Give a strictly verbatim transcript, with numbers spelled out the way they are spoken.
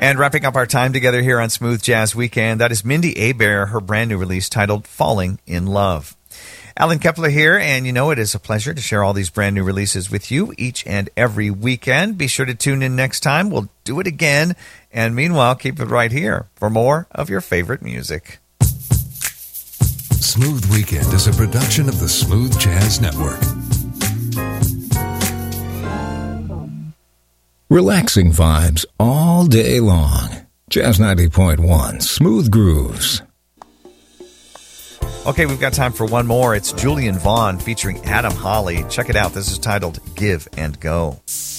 And wrapping up our time together here on Smooth Jazz Weekend, that is Mindy Abair, her brand new release titled Falling in Love. Alan Kepler here, and you know it is a pleasure to share all these brand new releases with you each and every weekend. Be sure to tune in next time. We'll do it again. And meanwhile, keep it right here for more of your favorite music. Smooth Weekend is a production of the Smooth Jazz Network. Relaxing vibes all day long. Jazz ninety point one, Smooth Grooves. Okay, we've got time for one more. It's Julian Vaughn featuring Adam Holly. Check it out. This is titled Give and Go.